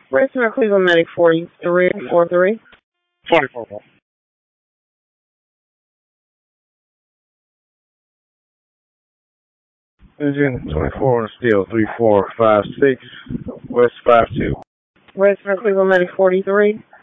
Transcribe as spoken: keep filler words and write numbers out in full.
Resident Cleveland Medic forty-three forty-three. forty-four, bro. Engine twenty-four, steel three four five six, west five two. Resident Cleveland Medic forty-three.